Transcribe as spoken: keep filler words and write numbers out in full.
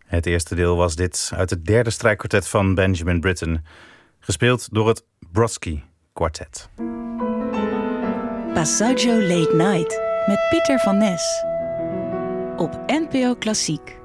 Het eerste deel was dit uit het derde strijkkwartet van Benjamin Britten, gespeeld door het Brodsky Quartet. Passaggio Late Night met Pieter van Nes op N P O Klassiek.